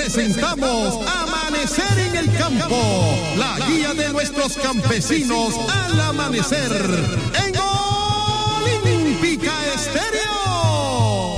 presentamos Amanecer en el Campo, la guía de nuestros campesinos al amanecer en Olímpica Estéreo.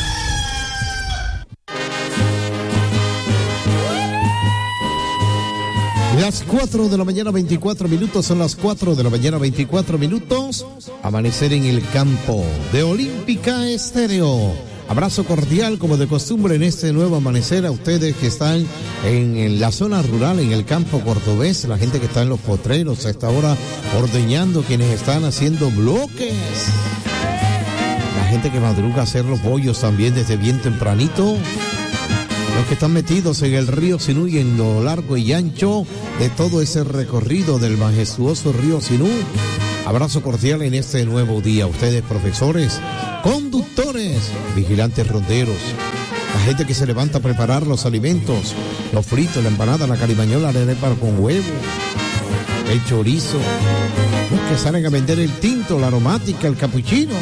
Las 4 de la mañana 24 minutos, son las 4 de la mañana 24 minutos. Amanecer en el Campo de Olímpica Estéreo. Abrazo cordial, como de costumbre, en este nuevo amanecer a ustedes que están en la zona rural, en el campo cordobés, la gente que está en los potreros a esta hora ordeñando, quienes están haciendo bloques, la gente que madruga a hacer los bollos también desde bien tempranito, los que están metidos en el río Sinú y en lo largo y ancho de todo ese recorrido del majestuoso río Sinú. Abrazo cordial en este nuevo día. Ustedes, profesores, conductores, vigilantes ronderos, la gente que se levanta a preparar los alimentos, los fritos, la empanada, la carimañola, la arepa con huevo, el chorizo, los que salen a vender el tinto, la aromática, el capuchino,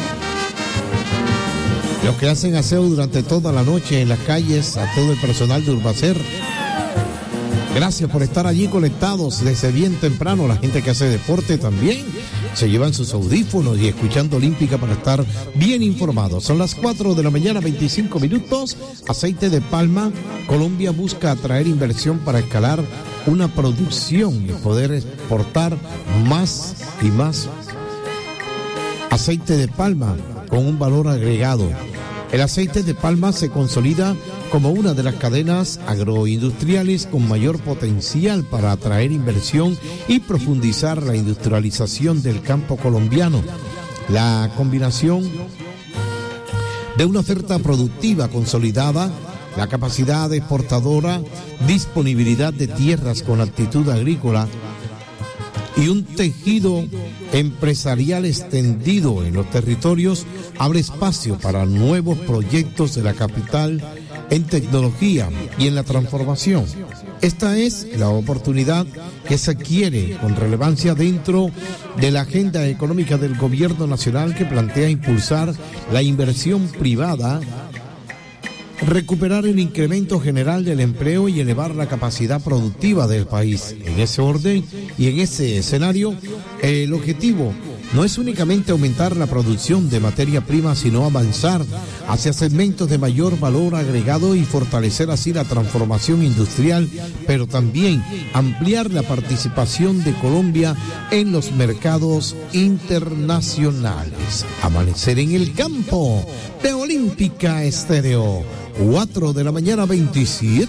los que hacen aseo durante toda la noche en las calles, a todo el personal de Urbacer. Gracias por estar allí conectados desde bien temprano. La gente que hace deporte también se llevan sus audífonos y escuchando Olímpica para estar bien informados. Son las 4 de la mañana 25 minutos. Aceite de palma. Colombia busca atraer inversión para escalar una producción y poder exportar más y más aceite de palma con un valor agregado. El aceite de palma se consolida como una de las cadenas agroindustriales con mayor potencial para atraer inversión y profundizar la industrialización del campo colombiano. La combinación de una oferta productiva consolidada, la capacidad exportadora, disponibilidad de tierras con aptitud agrícola y un tejido empresarial extendido en los territorios abre espacio para nuevos proyectos de la capital en tecnología y en la transformación. Esta es la oportunidad que se adquiere con relevancia dentro de la agenda económica del gobierno nacional, que plantea impulsar la inversión privada, recuperar el incremento general del empleo y elevar la capacidad productiva del país. En ese orden y en ese escenario, el objetivo no es únicamente aumentar la producción de materia prima, sino avanzar hacia segmentos de mayor valor agregado y fortalecer así la transformación industrial, pero también ampliar la participación de Colombia en los mercados internacionales. Amanecer en el Campo de Olímpica Estéreo. 4 de la mañana 27